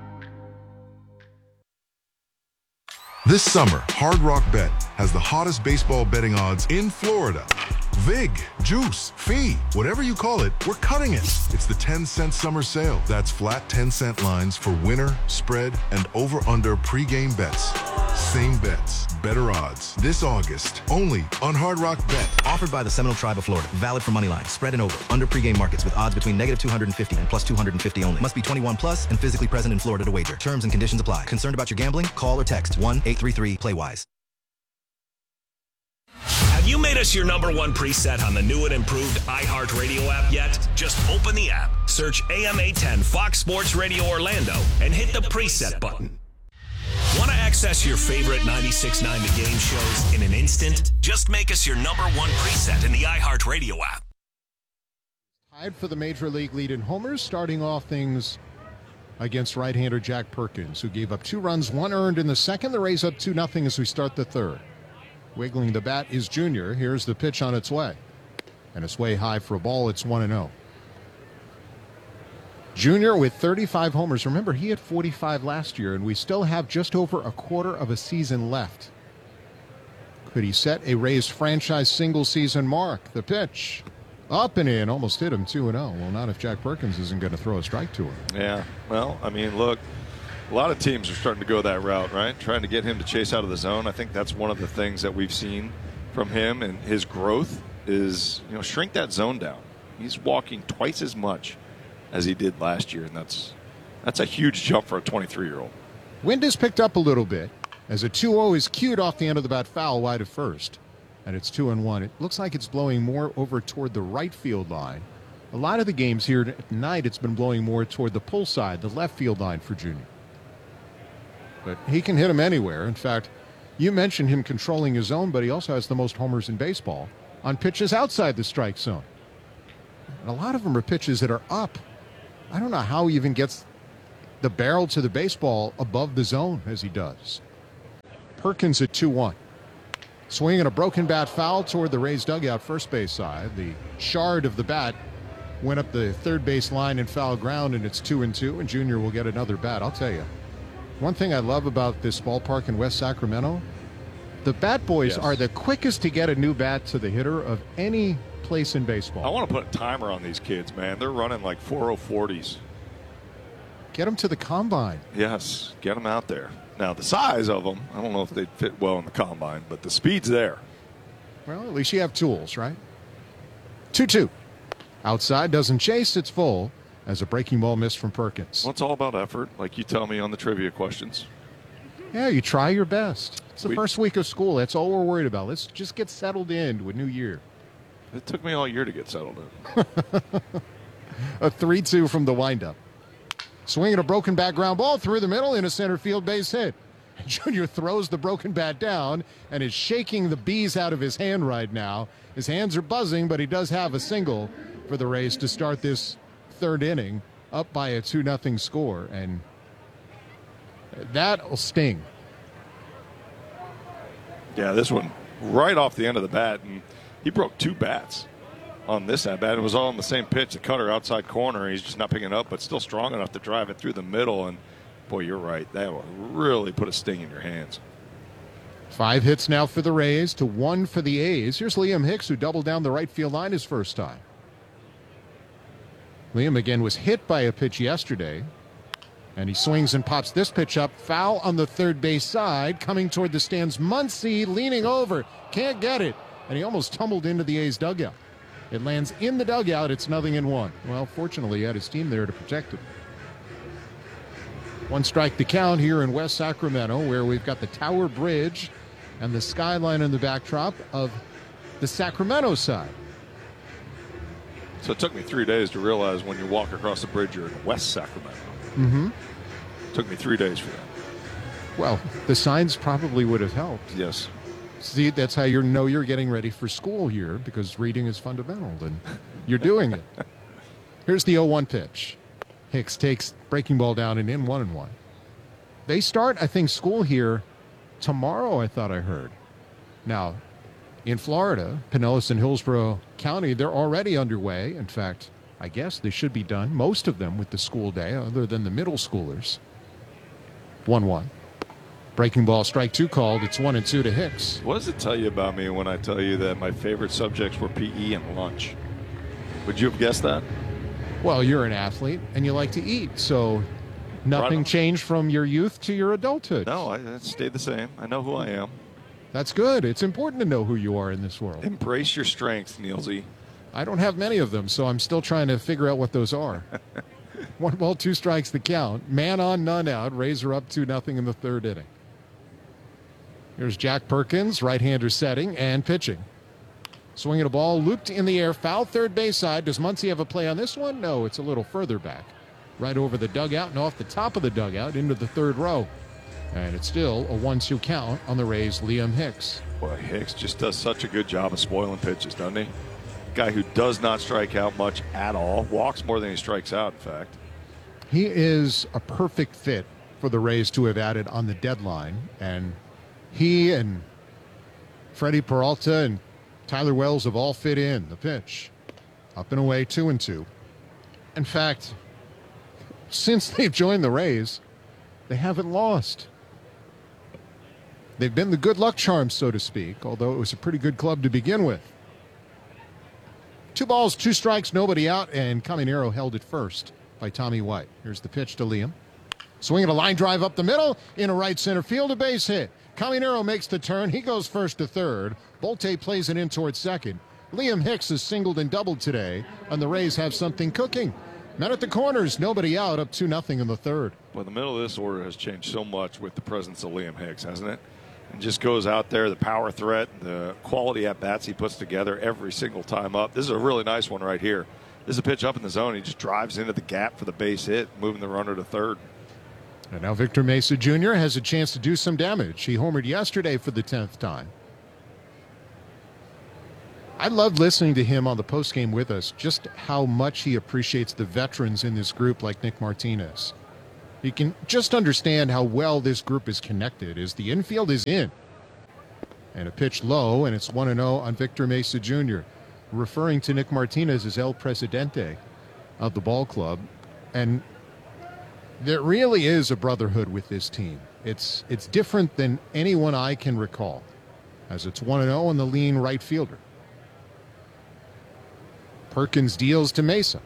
S19: This summer, Hard Rock Bet has the hottest baseball betting odds in Florida. Vig, Juice, Fee, whatever you call it, we're cutting it. It's the ten cent summer sale. That's flat ten cent lines for winner, spread, and over-under pregame bets. Same bets, better odds. This August, only on Hard Rock Bet.
S20: Offered by the Seminole Tribe of Florida. Valid for money line, spread, and over. Under pregame markets with odds between negative two hundred fifty and plus two hundred fifty only. Must be twenty-one plus and physically present in Florida to wager. Terms and conditions apply. Concerned about your gambling? Call or text one eight three three play wise.
S10: Have you made us your number one preset on the new and improved iHeartRadio app yet? Just open the app, search A M eight ten Fox Sports Radio Orlando, and hit the preset button. Want to access your favorite ninety-six point nine The Game shows in an instant? Just make us your number one preset in the iHeartRadio app.
S1: Tied for the Major League lead in homers, starting off things against right-hander Jack Perkins, who gave up two runs, one earned in the second. The Rays up two nothing as we start the third. Wiggling the bat is Junior. Here's the pitch on its way. And it's way high for a ball. It's one and oh. Junior with thirty-five homers. Remember, he had forty-five last year, and we still have just over a quarter of a season left. Could he set a Rays franchise single-season mark? The pitch. Up and in. Almost hit him two and oh. Well, not if Jack Perkins isn't going to throw a strike to him.
S2: Yeah. Well, I mean, look. A lot of teams are starting to go that route, right? Trying to get him to chase out of the zone. I think that's one of the things that we've seen from him and his growth is, you know, shrink that zone down. He's walking twice as much as he did last year, and that's that's a huge jump for a twenty-three-year-old.
S1: Wind has picked up a little bit as a two oh is cued off the end of the bat foul wide of first, and it's two and one. It looks like it's blowing more over toward the right field line, A lot of the games here at night, it's been blowing more toward the pull side, the left field line for Junior. But he can hit him anywhere. In fact, you mentioned him controlling his zone, but he also has the most homers in baseball on pitches outside the strike zone. And a lot of them are pitches that are up. I don't know how he even gets the barrel to the baseball above the zone as he does. Perkins at two one. Swinging a broken bat foul toward the Rays dugout first base side. The shard of the bat went up the third base line in foul ground, and it's two and two, and Junior will get another bat. I'll tell you, one thing I love about this ballpark in West Sacramento, the bat boys
S2: Yes.
S1: are the quickest to get a new bat to the hitter of any place in baseball.
S2: I want to put a timer on these kids, man. They're running like four oh forties.
S1: Get them to the combine.
S2: Yes, get them out there. Now, the size of them, I don't know if they'd fit well in the combine, but the speed's there.
S1: Well, at least you have tools, right? two two. Outside, doesn't chase, it's full as a breaking ball missed from Perkins.
S2: Well, it's all about effort, like you tell me on the trivia questions.
S1: Yeah, you try your best. It's the
S2: We-
S1: first week of school. That's all we're worried about. Let's just get settled in to a new year.
S2: It took me all year to get settled in.
S1: A three two from the windup. Swinging a broken bat ground ball through the middle in a center field base hit. Junior throws the broken bat down and is shaking the bees out of his hand right now. His hands are buzzing, but he does have a single for the Rays to start this third inning, up by a two nothing score, and that'll sting.
S2: Yeah, this one right off the end of the bat, and he broke two bats on this at bat. It was all on the same pitch, the cutter outside corner. He's just not picking it up, but still strong enough to drive it through the middle. And boy, you're right. That will really put a sting in your hands.
S1: Five hits now for the Rays to one for the A's. Here's Liam Hicks, who doubled down the right field line his first time. Liam again was hit by a pitch yesterday, and he swings and pops this pitch up. Foul on the third base side, coming toward the stands. Muncy leaning over, can't get it, and he almost tumbled into the A's dugout. It lands in the dugout. It's nothing in one. Well, fortunately, he had his team there to protect him. One strike to count here in West Sacramento, where we've got the Tower Bridge and the skyline in the backdrop of the Sacramento side.
S2: So it took me three days to realize when you walk across the bridge, you're in West Sacramento.
S1: Mm-hmm.
S2: Took me three days for that.
S1: Well, the signs probably would have helped.
S2: Yes.
S1: See, that's how you know you're getting ready for school here, because reading is fundamental, and you're doing it. Here's the oh one pitch. Hicks takes breaking ball down and in one and one. They start, I think, school here tomorrow, I thought I heard. Now, in Florida, Pinellas and Hillsborough County, they're already underway. In fact, I guess they should be done, most of them, with the school day, other than the middle schoolers. one one. Breaking ball, strike two called. It's one and two to Hicks.
S2: What does it tell you about me when I tell you that my favorite subjects were P E and lunch? Would you have guessed that?
S1: Well, you're an athlete and you like to eat, so nothing
S2: Right.
S1: changed from your youth to your adulthood.
S2: No, I, it stayed the same. I know who I am.
S1: That's good. It's important to know who you are in this world.
S2: Embrace your strengths, Nielsy.
S1: I don't have many of them, so I'm still trying to figure out what those are. One ball, two strikes to count. Man on, none out. Rays are up two nothing in the third inning. Here's Jack Perkins, right-hander setting and pitching. Swinging a ball, looped in the air, foul third base side. Does Muncy have a play on this one? No, it's a little further back. Right over the dugout and off the top of the dugout into the third row. And it's still a one two count on the Rays' Liam Hicks.
S2: Boy, Hicks just does such a good job of spoiling pitches, doesn't he? Guy who does not strike out much at all. Walks more than he strikes out, in fact.
S1: He is a perfect fit for the Rays to have added on the deadline. And he and Freddie Peralta and Tyler Wells have all fit in. The pitch. Up and away, two and two. In fact, since they've joined the Rays, they haven't lost. They've been the good luck charm, so to speak, although it was a pretty good club to begin with. Two balls, two strikes, nobody out, and Caminero held it first by Tommy White. Here's the pitch to Liam. Swinging a line drive up the middle, in a right center field, a base hit. Caminero makes the turn. He goes first to third. Bolte plays it in towards second. Liam Hicks has singled and doubled today, and the Rays have something cooking. Men at the corners, nobody out, up two nothing in the third.
S2: Well, the middle of this order has changed so much with the presence of Liam Hicks, hasn't it? And just goes out there, the power threat, the quality at bats he puts together every single time up. This is a really nice one right here. This is a pitch up in the zone. He just drives into the gap for the base hit, moving the runner to third.
S1: And now Victor Mesa Junior has a chance to do some damage. He homered yesterday for the tenth time. I loved listening to him on the postgame with us, just how much he appreciates the veterans in this group like Nick Martinez. You can just understand how well this group is connected as the infield is in. And a pitch low, and it's one and oh on Victor Mesa Junior Referring to Nick Martinez as El Presidente of the ball club. And there really is a brotherhood with this team. It's it's different than anyone I can recall, as it's one and oh on the lean right fielder. Perkins deals to Mesa.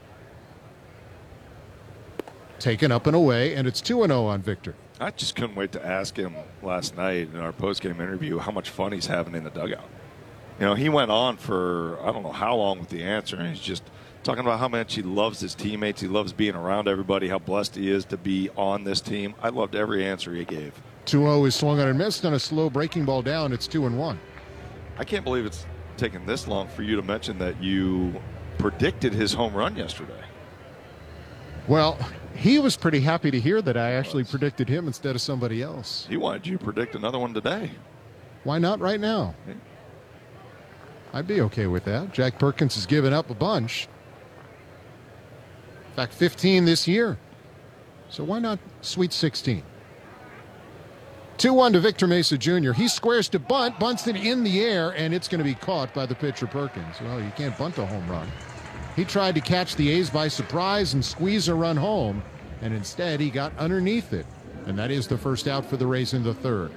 S1: Taken up and away, and it's two and oh on Victor.
S2: I just couldn't wait to ask him last night in our postgame interview how much fun he's having in the dugout. You know, he went on for I don't know how long with the answer, and he's just talking about how much he loves his teammates. He loves being around everybody, how blessed he is to be on this team. I loved every answer he gave.
S1: two oh is swung on and missed on a slow breaking ball down. It's two and one.
S2: I can't believe it's taken this long for you to mention that you predicted his home run yesterday.
S1: Well, he was pretty happy to hear that I actually predicted him instead of somebody else.
S2: He wanted you to predict another one today.
S1: Why not right now? I'd be okay with that. Jack Perkins has given up a bunch. In fact, fifteen this year. So why not Sweet sixteen? two one to Victor Mesa Junior He squares to bunt, bunts it in the air, and it's going to be caught by the pitcher Perkins. Well, you can't bunt a home run. He tried to catch the A's by surprise and squeeze a run home, and instead he got underneath it. And that is the first out for the Rays in the third.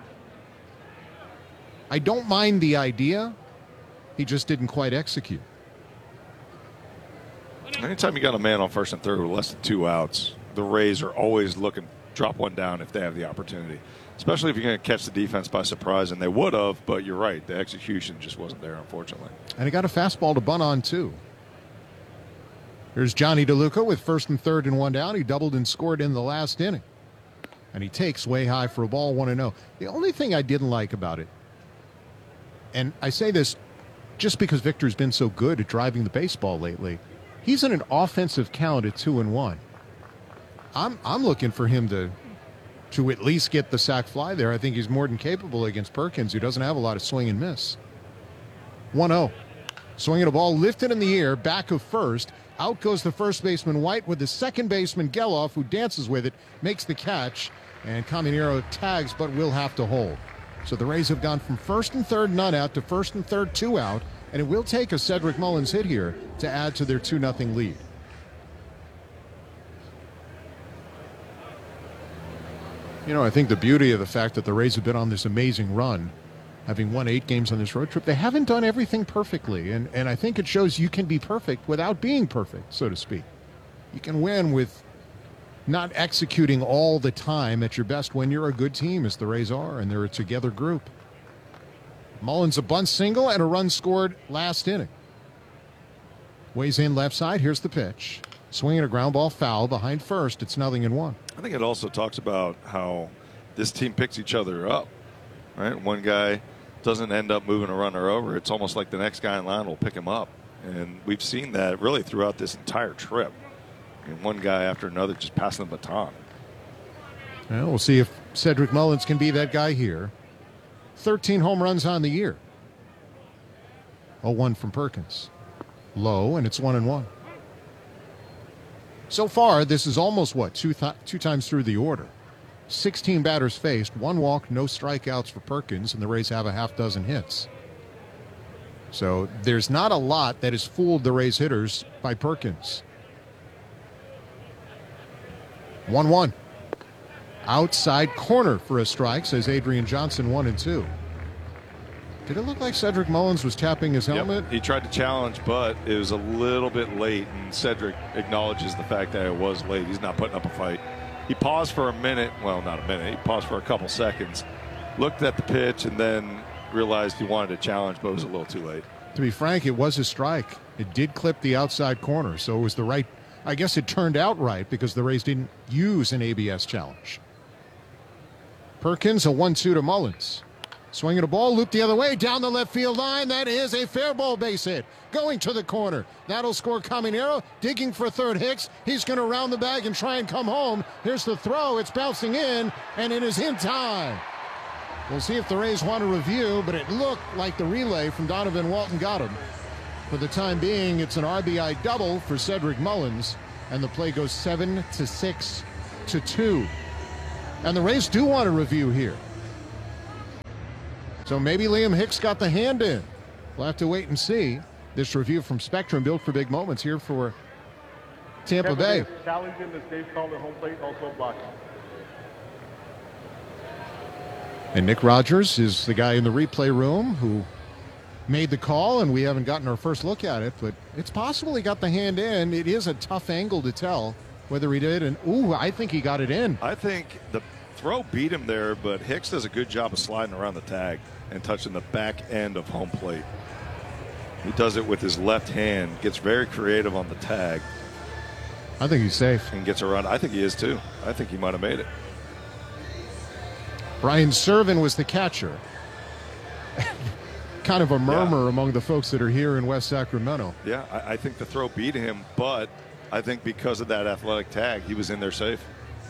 S1: I don't mind the idea. He just didn't quite execute.
S2: Anytime you got a man on first and third with less than two outs, the Rays are always looking drop one down if they have the opportunity, especially if you're going to catch the defense by surprise, and they would have, but you're right, the execution just wasn't there, unfortunately.
S1: And he got a fastball to bunt on, too. Here's Johnny DeLuca with first and third and one down. He doubled and scored in the last inning. And he takes way high for a ball, one and oh. The only thing I didn't like about it, and I say this just because Victor's been so good at driving the baseball lately, he's in an offensive count at two and one. I'm I'm looking for him to to at least get the sac fly there. I think he's more than capable against Perkins, who doesn't have a lot of swing and miss. one oh. Swinging a ball lifted in the air, back of first. Out goes the first baseman White with the second baseman Geloff, who dances with it, makes the catch, and Caminero tags but will have to hold. So the Rays have gone from first and third none out to first and third two out, and it will take a Cedric Mullins hit here to add to their two nothing lead. You know, I think the beauty of the fact that the Rays have been on this amazing run, having won eight games on this road trip, they haven't done everything perfectly. And, and I think it shows you can be perfect without being perfect, so to speak. You can win with not executing all the time at your best when you're a good team, as the Rays are, and they're a together group. Mullins a bunt single and a run scored last inning. Weighs in left side. Here's the pitch. Swinging a ground ball foul behind first. It's nothing in one.
S2: I think it also talks about how this team picks each other up, right? One guy doesn't end up moving a runner over. It's almost like the next guy in line will pick him up. And we've seen that really throughout this entire trip. And one guy after another just passing the baton.
S1: Well, we'll see if Cedric Mullins can be that guy here. thirteen home runs on the year. oh one from Perkins. Low, and it's one and one. So far, this is almost, what, two, th- two times through the order. sixteen batters faced, one walk, no strikeouts for Perkins, and the Rays have a half dozen hits. So there's not a lot that has fooled the Rays hitters by Perkins. one one. Outside corner for a strike, says Adrian Johnson, one and two. Did it look like Cedric Mullins was tapping his helmet?
S2: Yep. He tried to challenge, but it was a little bit late, and Cedric acknowledges the fact that it was late. He's not putting up a fight. He paused for a minute. Well, not a minute. He paused for a couple seconds, looked at the pitch, and then realized he wanted to challenge, but it was a little too late.
S1: To be frank, it was a strike. It did clip the outside corner, so it was the right. I guess it turned out right because the Rays didn't use an A B S challenge. Perkins, a one two to Mullins. Swinging a ball, loop the other way, down the left field line. That is a fair ball base hit. Going to the corner. That'll score Caminero. Digging for third Hicks. He's going to round the bag and try and come home. Here's the throw. It's bouncing in, and it is in time. We'll see if the Rays want to review, but it looked like the relay from Donovan Walton got him. For the time being, it's an R B I double for Cedric Mullins, and the play goes seven to six to two. And the Rays do want to review here. So maybe Liam Hicks got the hand in. We'll have to wait and see. This review from Spectrum, built for big moments here for Tampa, Tampa Bay.
S21: Challenging the safe call at home plate, also blocking.
S1: And Nick Rogers is the guy in the replay room who made the call, and we haven't gotten our first look at it, but it's possible he got the hand in. It is a tough angle to tell whether he did. And, ooh, I think he got it in.
S2: I think the throw beat him there, but Hicks does a good job of sliding around the tag and touching the back end of home plate. He does it with his left hand, gets very creative on the tag.
S1: I think he's safe.
S2: And gets around. I think he is too. I think he might have made it.
S1: Brian Servin was the catcher. Kind of a murmur yeah. among the folks that are here in West Sacramento.
S2: Yeah, I, I think the throw beat him, but I think because of that athletic tag, he was in there safe.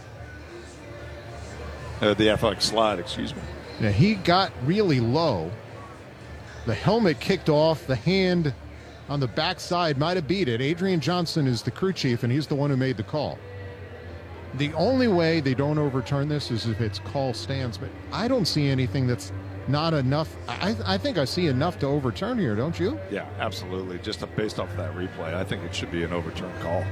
S2: Uh, the athletic slide, excuse me.
S1: Yeah, he got really low. The helmet kicked off. The hand on the backside might have beat it. Adrian Johnson is the crew chief, and he's the one who made the call. The only way they don't overturn this is if its call stands, but I don't see anything that's not enough. I, I think I see enough to overturn here, don't you?
S2: Yeah, absolutely. Just based off of that replay, I think it should be an overturned call.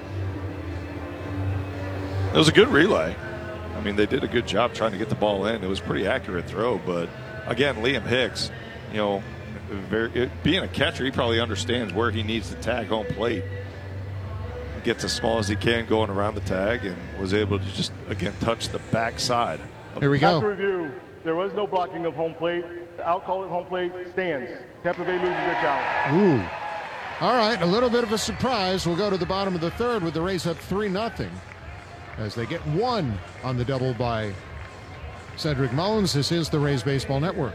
S2: It was a good relay. I mean, they did a good job trying to get the ball in. It was a pretty accurate throw, but again, Liam Hicks, you know, very, it, being a catcher, he probably understands where he needs to tag home plate. Gets as small as he can going around the tag and was able to just, again, touch the backside.
S1: Here we go.
S21: After review, there was no blocking of home plate. The out call at home plate stands. Tampa Bay loses their challenge.
S1: Ooh. All right, a little bit of a surprise. We'll go to the bottom of the third with the Rays up three nothing as they get one on the double by Cedric Mullins. This is the Rays Baseball Network.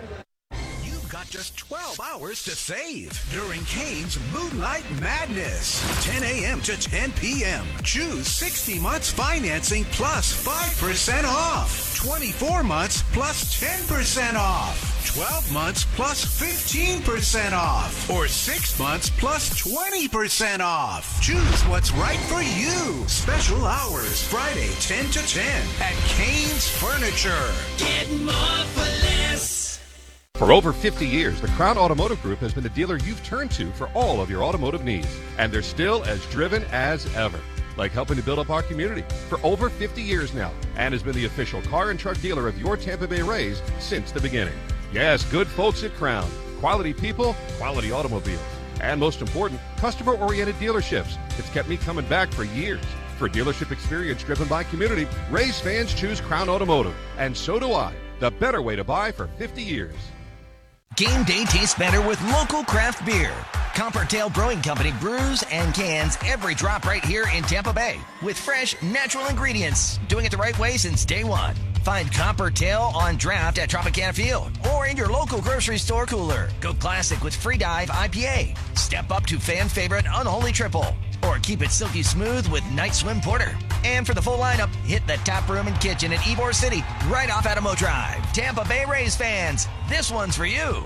S22: Just twelve hours to save during Cane's Moonlight Madness. ten a.m. to ten p.m. Choose sixty months financing plus five percent off. twenty-four months plus ten percent off. twelve months plus fifteen percent off. Or six months plus twenty percent off. Choose what's right for you. Special hours Friday ten to ten at Cane's Furniture.
S23: Get more for less.
S5: For over fifty years, the Crown Automotive Group has been the dealer you've turned to for all of your automotive needs. And they're still as driven as ever, like helping to build up our community for over fifty years now, and has been the official car and truck dealer of your Tampa Bay Rays since the beginning. Yes, good folks at Crown. Quality people, quality automobiles. And most important, customer-oriented dealerships. It's kept me coming back for years. For dealership experience driven by community, Rays fans choose Crown Automotive. And so do I. The better way to buy for fifty years.
S24: Game day tastes better with local craft beer. Coppertail Brewing Company brews and cans every drop right here in Tampa Bay with fresh, natural ingredients. Doing it the right way since day one. Find Coppertail on draft at Tropicana Field or in your local grocery store cooler. Go classic with Free Dive I P A. Step up to fan favorite Unholy Triple. Or keep it silky smooth with Night Swim Porter. And for the full lineup, hit the tap room and kitchen at Ybor City, right off Adamo Drive. Tampa Bay Rays fans, this one's for you.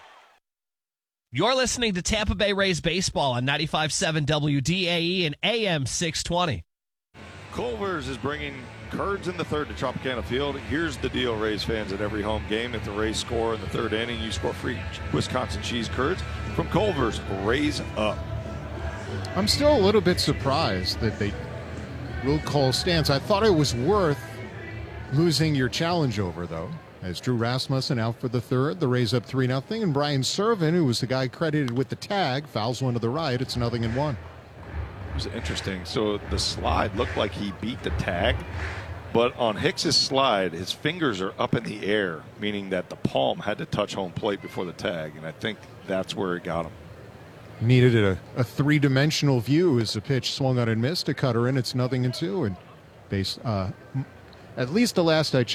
S25: You're listening to Tampa Bay Rays baseball on ninety-five point seven W D A E and A M six twenty.
S2: Culver's is bringing Curds in the third to Tropicana Field. Here's the deal, Rays fans, at every home game. If the Rays score in the third inning, you score free Wisconsin cheese curds from Culver's. Rays up.
S1: I'm still a little bit surprised that they will call stands. I thought it was worth losing your challenge over, though, as Drew Rasmussen out for the third. The Rays up three nothing, and Brian Servin, who was the guy credited with the tag, fouls one to the right. It's nothing and one.
S2: It was interesting. So the slide looked like he beat the tag, but on Hicks's slide, his fingers are up in the air, meaning that the palm had to touch home plate before the tag, and I think that's where it got him.
S1: Needed a, a three-dimensional view as the pitch swung on and missed. A cutter in, it's nothing and two. And base, uh, at least the last I checked,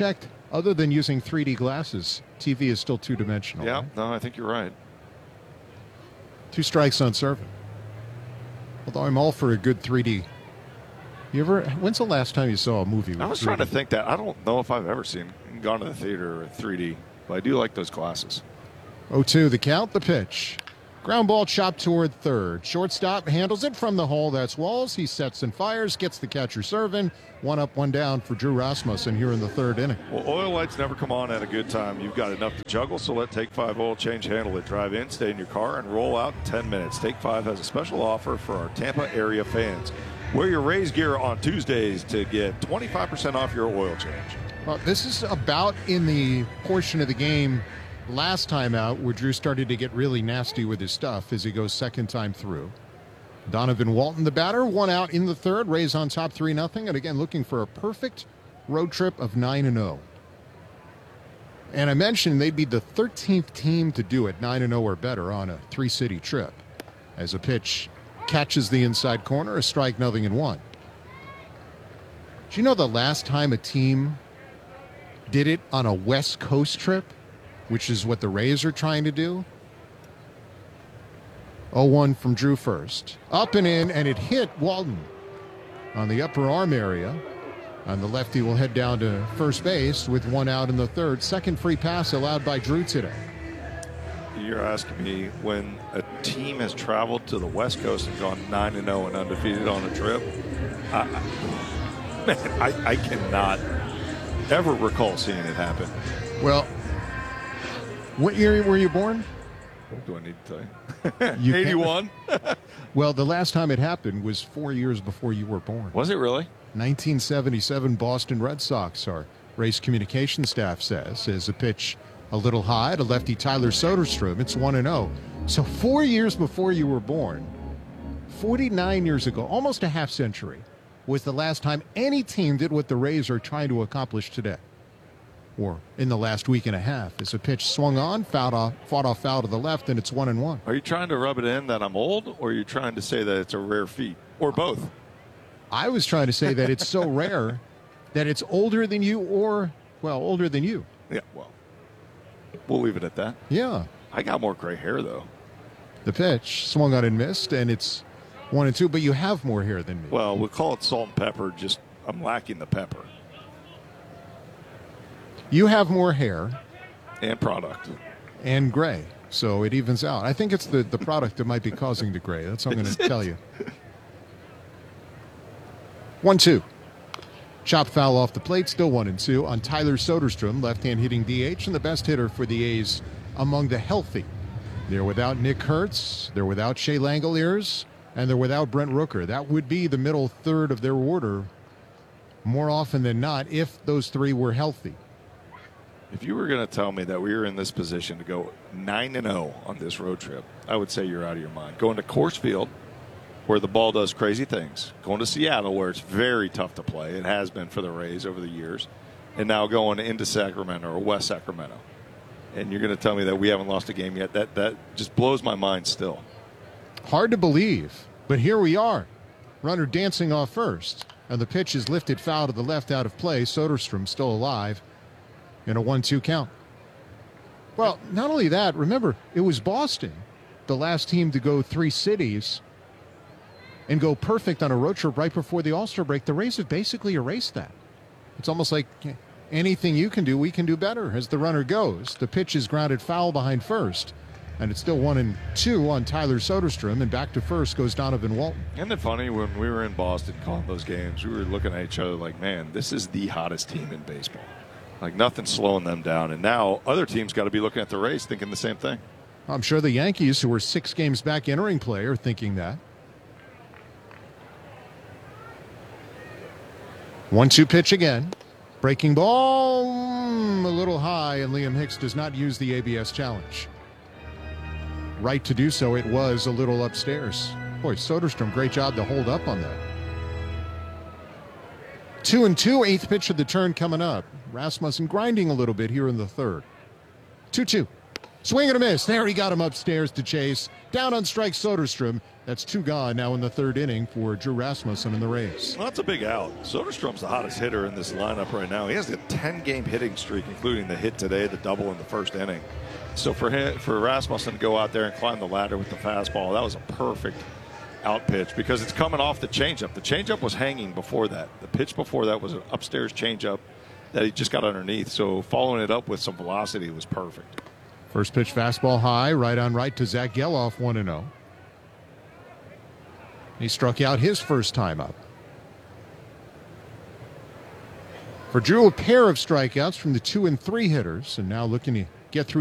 S1: other than using three D glasses, T V is still two-dimensional.
S2: Yeah,
S1: right?
S2: no, I think you're right.
S1: Two strikes on Servin. Although I'm all for a good three D. You ever? When's the last time you saw a movie with
S2: I was
S1: three D?
S2: trying to think that. I don't know if I've ever seen gone to the theater in three D, but I do like those glasses.
S1: oh two the count, the pitch. Ground ball chopped toward third. Shortstop handles it from the hole. That's Walls. He sets and fires, gets the catcher Servin. One up, one down for Drew Rasmussen here in the third inning.
S2: Well, oil lights never come on at a good time. You've got enough to juggle, so let Take five Oil Change handle it. Drive in, stay in your car, and roll out in ten minutes. Take five has a special offer for our Tampa area fans. Wear your Rays gear on Tuesdays to get twenty-five percent off your oil change.
S1: Well, this is about in the portion of the game last time out where Drew started to get really nasty with his stuff as he goes second time through. Donovan Walton, the batter, one out in the third. Rays on top three nothing, and again looking for a perfect road trip of nine and oh. And I mentioned they'd be the thirteenth team to do it, nine and oh or better on a three-city trip. As a pitch catches the inside corner, a strike, nothing and one. Do you know the last time a team did it on a West Coast trip, which is what the Rays are trying to do? oh one from Drew first. Up and in, and it hit Walton on the upper arm area. And the lefty will head down to first base with one out in the third. Second free pass allowed by Drew today.
S2: You're asking me when a team has traveled to the West Coast and gone nine and oh and undefeated on a trip. I, I, man, I, I cannot ever recall seeing it happen.
S1: Well, what year were you born?
S2: Do I need to tell you?
S1: You
S2: eighty-one.
S1: Well, the last time it happened was four years before you were born.
S2: Was it really?
S1: nineteen seventy-seven Boston Red Sox, our race communication staff says, is a pitch a little high to lefty Tyler Soderstrom. It's one and oh. So four years before you were born, forty-nine years ago, almost a half century, was the last time any team did what the Rays are trying to accomplish today. Or in the last week and a half, as a pitch swung on, fouled off, fought off foul to the left, and it's one and one.
S2: Are you trying to rub it in that I'm old, or are you trying to say that it's a rare feat, or both?
S1: I was trying to say that it's so rare that it's older than you, or, well, older than you.
S2: Yeah, well, we'll leave it at that.
S1: Yeah.
S2: I got more gray hair, though.
S1: The pitch swung on and missed, and it's one and two, but you have more hair than me.
S2: Well, we'll call it salt and pepper, just I'm lacking the pepper.
S1: You have more hair.
S2: And product.
S1: And gray, so it evens out. I think it's the, the product that might be causing the gray. That's what I'm going to tell you. one two. Chop foul off the plate, still one and two on Tyler Soderstrom, left-hand hitting D H, and the best hitter for the A's among the healthy. They're without Nick Kurtz, they're without Shea Langoliers, and they're without Brent Rooker. That would be the middle third of their order more often than not if those three were healthy.
S2: If you were going to tell me that we were in this position to go nine and oh on this road trip, I would say you're out of your mind. Going to Coors Field, where the ball does crazy things. Going to Seattle, where it's very tough to play. It has been for the Rays over the years. And now going into Sacramento or West Sacramento. And you're going to tell me that we haven't lost a game yet. That, that just blows my mind still.
S1: Hard to believe, but here we are. Runner dancing off first. And the pitch is lifted foul to the left out of play. Soderstrom still alive in a one two count. Well, not only that, remember, it was Boston, the last team to go three cities and go perfect on a road trip right before the All-Star break. The Rays have basically erased that. It's almost like anything you can do, we can do better as the runner goes. The pitch is grounded foul behind first, and it's still one and two on Tyler Soderstrom, and back to first goes Donovan Walton.
S2: Isn't it funny, when we were in Boston calling those games, we were looking at each other like, man, this is the hottest team in baseball. Like, nothing's slowing them down. And now other teams got to be looking at the Rays thinking the same thing.
S1: I'm sure the Yankees, who were six games back entering play, are thinking that. one two pitch again. Breaking ball mm, a little high, and Liam Hicks does not use the A B S challenge. Right to do so, it was a little upstairs. Boy, Soderstrom, great job to hold up on that. Two and two, eighth pitch of the turn coming up. Rasmussen grinding a little bit here in the third. two two. Swing and a miss. There, he got him upstairs to chase. Down on strike, Soderstrom. That's two gone now in the third inning for Drew Rasmussen and the Rays.
S2: Well, that's a big out. Soderstrom's the hottest hitter in this lineup right now. He has a ten-game hitting streak, including the hit today, the double in the first inning. So for him, for Rasmussen to go out there and climb the ladder with the fastball, that was a perfect out pitch because it's coming off the changeup. The changeup was hanging before that. The pitch before that was an upstairs changeup that he just got underneath. So following it up with some velocity was perfect.
S1: First pitch fastball high, right on right to Zach Geloff, one and oh. He struck out his first time up. For Drew, a pair of strikeouts from the two and three hitters, and now looking to get through